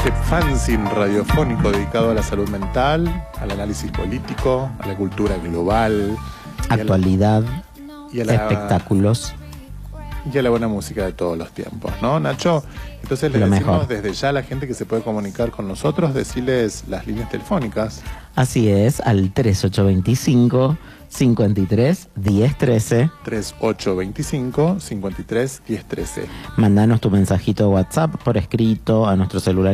este fanzine radiofónico dedicado a la salud mental, al análisis político, a la cultura global, actualidad, y a la, espectáculos y a la buena música de todos los tiempos, ¿no, Nacho? Entonces le decimos mejor. Desde ya a la gente que se puede comunicar con nosotros, decirles las líneas telefónicas. Así es, al 3825 53 1013. 3825 53 1013. Mandanos tu mensajito de WhatsApp por escrito a nuestro celular